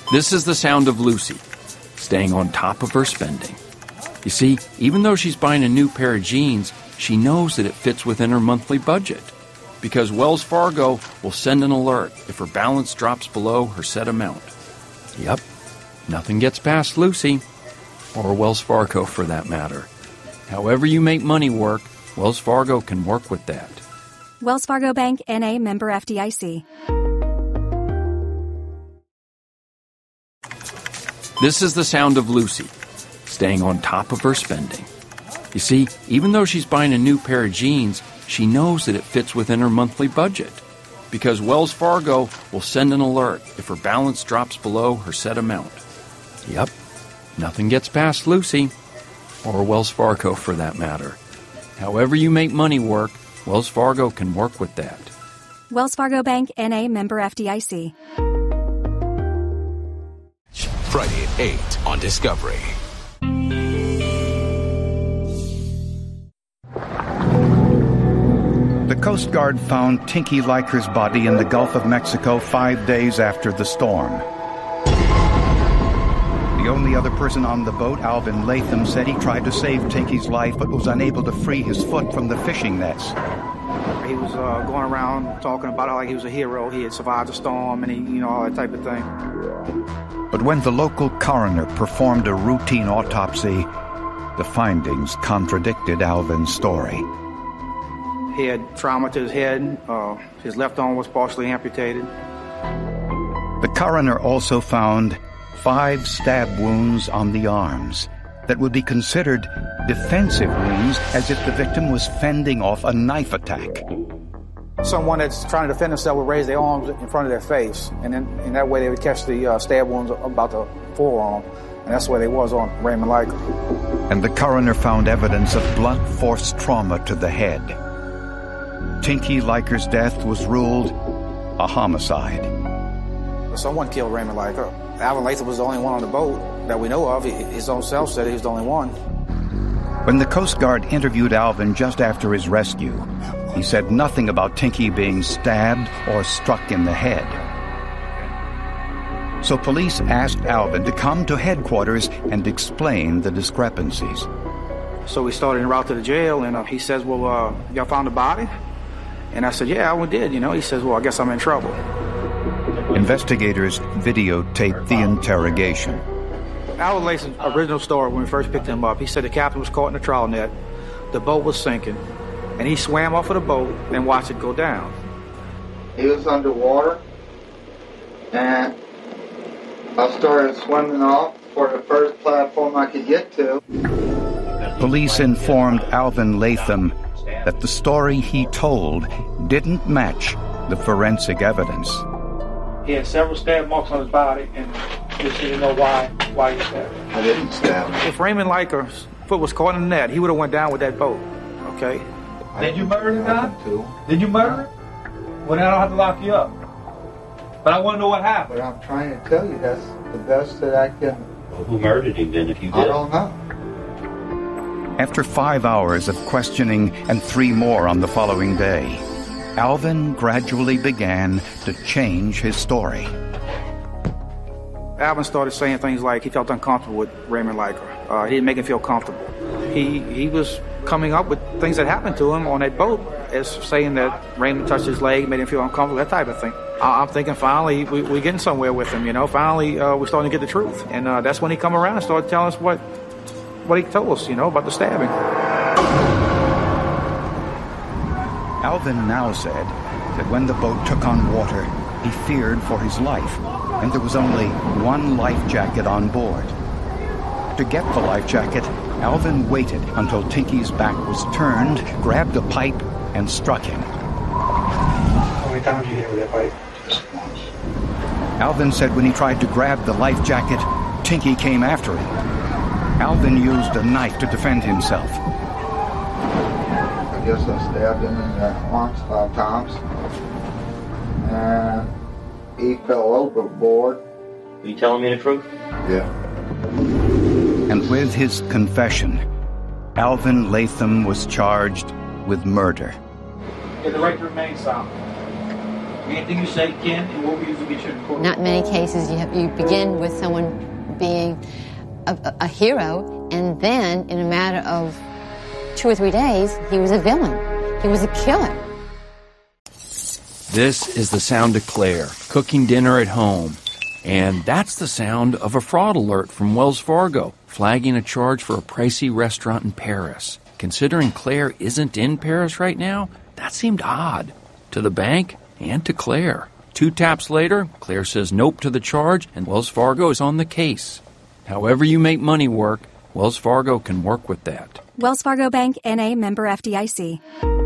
This is the sound of Lucy, staying on top of her spending. You see, even though she's buying a new pair of jeans, she knows that it fits within her monthly budget, because Wells Fargo will send an alert if her balance drops below her set amount. Yep, nothing gets past Lucy, or Wells Fargo for that matter. However you make money work, Wells Fargo can work with that. Wells Fargo Bank, N.A., member FDIC. This is the sound of Lucy, staying on top of her spending. You see, even though she's buying a new pair of jeans, she knows that it fits within her monthly budget, because Wells Fargo will send an alert if her balance drops below her set amount. Yep, nothing gets past Lucy, or Wells Fargo for that matter. However you make money work, Wells Fargo can work with that. Wells Fargo Bank, N.A., member FDIC. Friday at 8 on Discovery. The Coast Guard found Tinky Liker's body in the Gulf of Mexico 5 days after the storm. The only other person on the boat, Alvin Latham, said he tried to save Tinky's life but was unable to free his foot from the fishing nets. He was going around talking about how like he was a hero. He had survived the storm and all that type of thing. But when the local coroner performed a routine autopsy, the findings contradicted Alvin's story. He had trauma to his head. His left arm was partially amputated. The coroner also found 5 stab wounds on the arms that would be considered defensive wounds, as if the victim was fending off a knife attack. Someone that's trying to defend themselves would raise their arms in front of their face, and then in that way they would catch the stab wounds about the forearm, and that's where they was on Raymond Liker. And the coroner found evidence of blunt force trauma to the head. Tinky Liker's death was ruled a homicide. Someone killed Raymond Liker. Alvin Latham was the only one on the boat that we know of. His own self said he was the only one. When the Coast Guard interviewed Alvin just after his rescue, he said nothing about Tinky being stabbed or struck in the head. So police asked Alvin to come to headquarters and explain the discrepancies. So we started en route to the jail, and he says, well, y'all found the body? And I said, yeah, we did, He says, well, I guess I'm in trouble. Investigators videotaped the interrogation. Alvin Latham's original story when we first picked him up, he said the captain was caught in a trawl net, the boat was sinking, and he swam off of the boat and watched it go down. He was underwater, and I started swimming off for the first platform I could get to. Police informed Alvin Latham that the story he told didn't match the forensic evidence. He had several stab marks on his body, and just didn't know why he stabbed him. I didn't stab him. If Raymond Liker's foot was caught in the net, he would have went down with that boat, okay? Did you murder the guy? Did you murder him? Well, then I don't have to lock you up. But I want to know what happened. But I'm trying to tell you that's the best that I can... Well, who murdered him then if you did? I don't know. After 5 hours of questioning and 3 more on the following day, Alvin gradually began to change his story. Alvin started saying things like he felt uncomfortable with Raymond Liker. He didn't make him feel comfortable. He was coming up with things that happened to him on that boat as saying that Raymond touched his leg, made him feel uncomfortable, that type of thing. I'm thinking finally we're getting somewhere with him, Finally, we're starting to get the truth. And that's when he come around and started telling us what he told us, about the stabbing. Alvin now said that when the boat took on water, he feared for his life, and there was only one life jacket on board. To get the life jacket, Alvin waited until Tinky's back was turned, grabbed a pipe, and struck him. How many times did you hit with that pipe? Just once. Alvin said when he tried to grab the life jacket, Tinky came after him. Alvin used a knife to defend himself. I guess I stabbed him in the arms 5 times. And he fell overboard. Are you telling me the truth? Yeah. And with his confession, Alvin Latham was charged with murder. You have the right to remain silent. Anything you say, Ken, and what we usually get you in court. Not many cases you begin with someone being a hero, and then in a matter of 2 or 3 days, he was a villain. He was a killer. This is the sound of Claire cooking dinner at home. And that's the sound of a fraud alert from Wells Fargo, flagging a charge for a pricey restaurant in Paris. Considering Claire isn't in Paris right now, that seemed odd to the bank and to Claire. 2 taps later, Claire says nope to the charge, and Wells Fargo is on the case. However you make money work, Wells Fargo can work with that. Wells Fargo Bank, N.A., member FDIC.